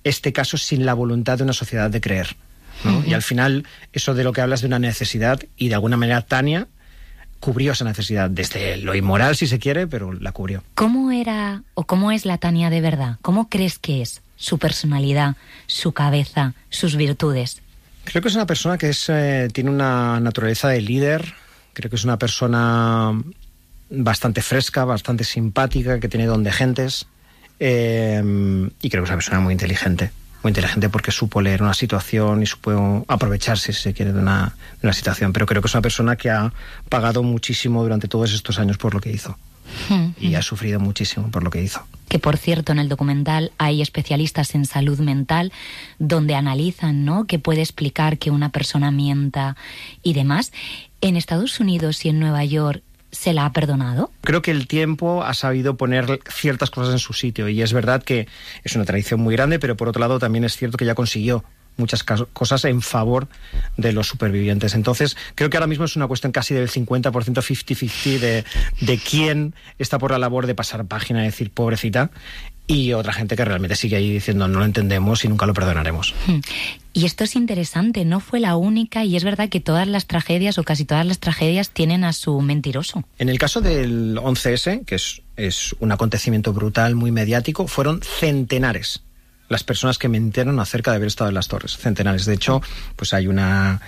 este caso sin la voluntad de una sociedad de creer, ¿no? Y al final, eso de lo que hablas de una necesidad, y de alguna manera Tania cubrió esa necesidad, desde lo inmoral si se quiere, pero la cubrió. ¿Cómo era o cómo es la Tania de verdad? ¿Cómo crees que es su personalidad, su cabeza, sus virtudes? Creo que es una persona que tiene una naturaleza de líder. Creo que es una persona bastante fresca, bastante simpática, que tiene don de gentes, y creo que es una persona muy inteligente porque supo leer una situación y supo aprovecharse, si se quiere, de una situación. Pero creo que es una persona que ha pagado muchísimo durante todos estos años por lo que hizo. Y ha sufrido muchísimo por lo que hizo. Que, por cierto, en el documental hay especialistas en salud mental donde analizan, ¿no?, que puede explicar que una persona mienta y demás. En Estados Unidos y en Nueva York, ¿se la ha perdonado? Creo que el tiempo ha sabido poner ciertas cosas en su sitio, y es verdad que es una tradición muy grande, pero por otro lado también es cierto que ya consiguió muchas cosas en favor de los supervivientes. Entonces, creo que ahora mismo es una cuestión casi del 50%, 50-50 de quién está por la labor de pasar página y decir pobrecita, y otra gente que realmente sigue ahí diciendo no lo entendemos y nunca lo perdonaremos. Y esto es interesante, no fue la única, y es verdad que todas las tragedias o casi todas las tragedias tienen a su mentiroso. En el caso del 11S, que es un acontecimiento brutal, muy mediático, fueron centenares las personas que mintieron acerca de haber estado en las torres. Centenares. De hecho, pues hay una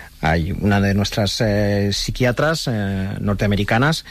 de nuestras psiquiatras norteamericanas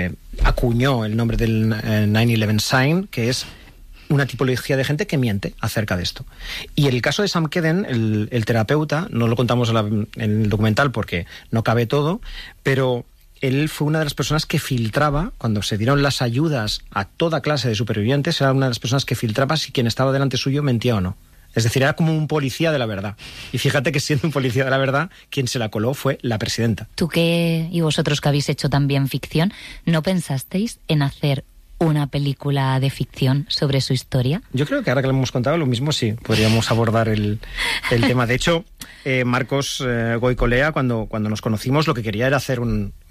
acuñó el nombre del 9/11 Sign, que es una tipología de gente que miente acerca de esto. Y el caso de Sam Keden, el terapeuta, no lo contamos en el documental porque no cabe todo, pero él fue una de las personas que filtraba, cuando se dieron las ayudas a toda clase de supervivientes, era una de las personas que filtraba si quien estaba delante suyo mentía o no. Es decir, era como un policía de la verdad. Y fíjate que siendo un policía de la verdad, quien se la coló fue la presidenta. Tú y vosotros que habéis hecho también ficción, ¿no pensasteis en hacer una película de ficción sobre su historia? Yo creo que ahora que lo hemos contado, lo mismo sí, podríamos abordar el tema. De hecho, Marcos Goicolea, cuando nos conocimos, lo que quería era hacer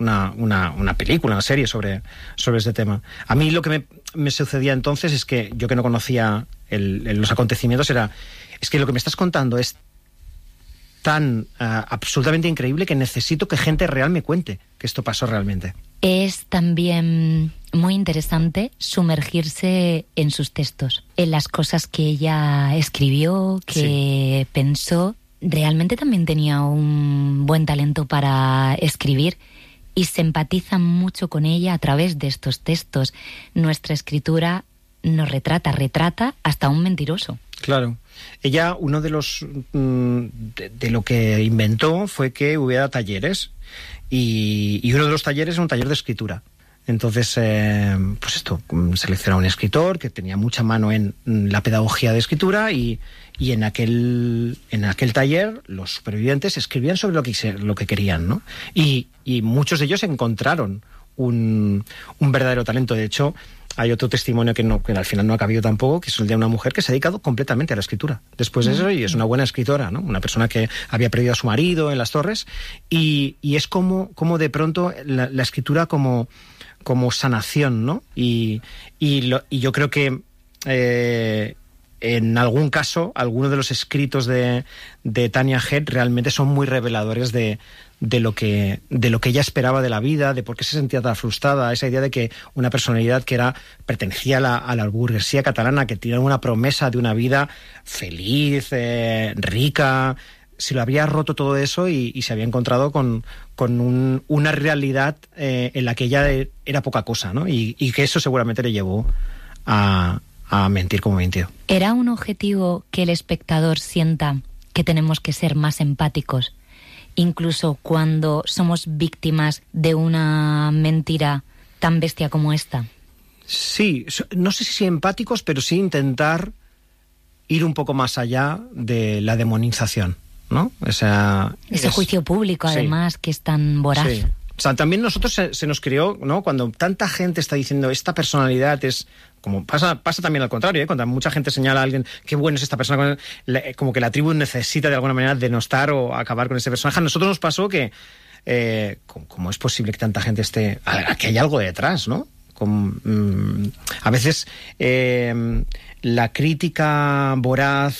una película, una serie sobre este tema. A mí lo que me sucedía entonces es que yo, que no conocía los acontecimientos, es que lo que me estás contando es tan absolutamente increíble que necesito que gente real me cuente que esto pasó realmente. Es también muy interesante sumergirse en sus textos, en las cosas que ella escribió, que pensó. Realmente también tenía un buen talento para escribir y se empatiza mucho con ella a través de estos textos. Nuestra escritura nos retrata hasta un mentiroso. Claro. Ella, uno de los de lo que inventó fue que hubiera talleres, y uno de los talleres era un taller de escritura. Entonces, pues esto, seleccionaba un escritor que tenía mucha mano en la pedagogía de escritura, y en aquel taller los supervivientes escribían sobre lo que querían, ¿no? Y muchos de ellos encontraron un verdadero talento. De hecho, hay otro testimonio que al final no ha cabido tampoco, que es el de una mujer que se ha dedicado completamente a la escritura después de eso, y es una buena escritora, ¿no? Una persona que había perdido a su marido en las torres, y es como de pronto la escritura como sanación, ¿no? Y yo creo que en algún caso, algunos de los escritos de Tania Head realmente son muy reveladores de lo que ella esperaba de la vida, de por qué se sentía tan frustrada, esa idea de que una personalidad que pertenecía a la burguesía catalana, que tenía una promesa de una vida feliz, rica, se lo había roto todo eso y se había encontrado con una realidad en la que ella era poca cosa, ¿no? Y que eso seguramente le llevó a mentir como mintió. ¿Era un objetivo que el espectador sienta que tenemos que ser más empáticos, incluso cuando somos víctimas de una mentira tan bestia como esta? Sí, no sé si empáticos, pero sí intentar ir un poco más allá de la demonización, ¿no? Ese juicio público, además, que es tan voraz. Sí. O sea, también nosotros se nos creó, ¿no? Cuando tanta gente está diciendo esta personalidad es... Como pasa también al contrario, ¿eh? Cuando mucha gente señala a alguien qué bueno es esta persona, como que la tribu necesita de alguna manera denostar o acabar con ese personaje. A nosotros nos pasó que ¿cómo es posible que tanta gente esté... que hay algo detrás, ¿no? A veces la crítica voraz